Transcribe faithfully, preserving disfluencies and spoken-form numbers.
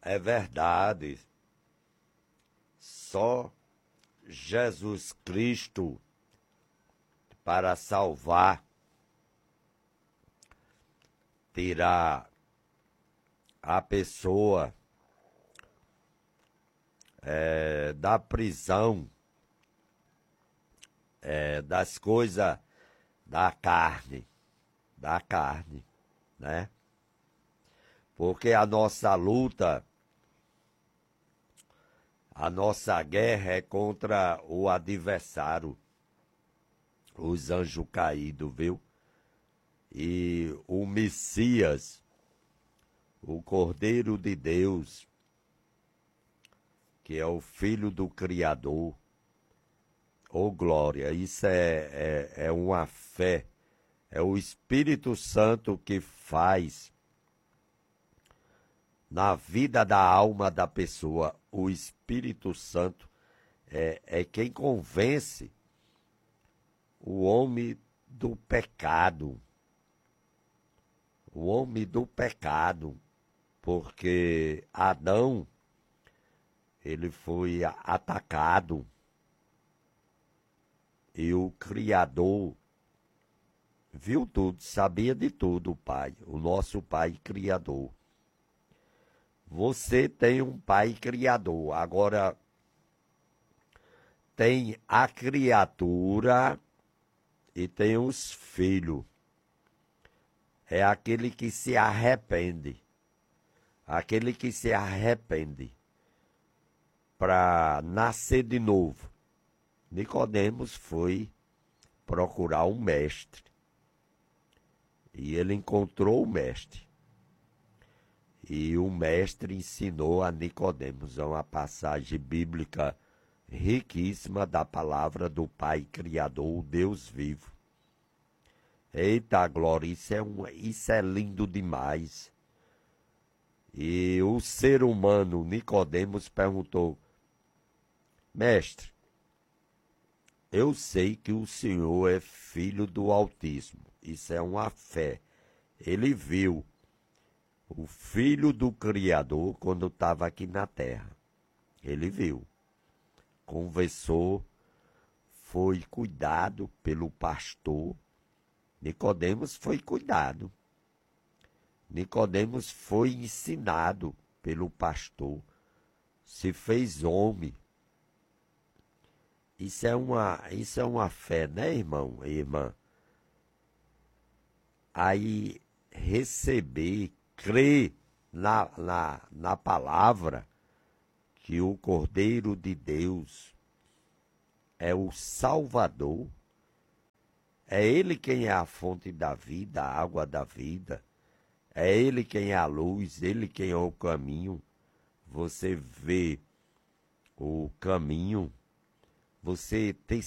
é verdade. Só Jesus Cristo para salvar, tirar a pessoa é, da prisão, é, das coisas da carne, da carne, né? Porque a nossa luta, a nossa guerra é contra o adversário, os anjos caídos, viu? E o Messias, o Cordeiro de Deus, que é o Filho do Criador, ô glória, isso é, é, é uma fé, é o Espírito Santo que faz na vida da alma da pessoa. O Espírito Santo é, é quem convence o homem do pecado, o homem do pecado, porque Adão, ele foi atacado e o Criador viu tudo, sabia de tudo, o Pai, o nosso Pai Criador. Você tem um Pai Criador, agora tem a criatura e tem os filhos. É aquele que se arrepende, aquele que se arrepende para nascer de novo. Nicodemos foi procurar um mestre e ele encontrou o mestre. E o mestre ensinou a Nicodemos, é uma passagem bíblica riquíssima da palavra do Pai Criador, o Deus vivo. Eita glória, isso é, um, isso é lindo demais. E o ser humano, Nicodemos, perguntou: mestre, eu sei que o Senhor é filho do Altíssimo, isso é uma fé. Ele viu o Filho do Criador quando estava aqui na terra. Ele viu, conversou, foi cuidado pelo pastor. Nicodemos foi cuidado. Nicodemos foi ensinado pelo pastor. Se fez homem. Isso é uma, isso é uma fé, né, irmão e irmã? Aí receber, crer na, na, na palavra que o Cordeiro de Deus é o Salvador, é Ele quem é a fonte da vida, a água da vida, é Ele quem é a luz, Ele quem é o caminho. Você vê o caminho, você ter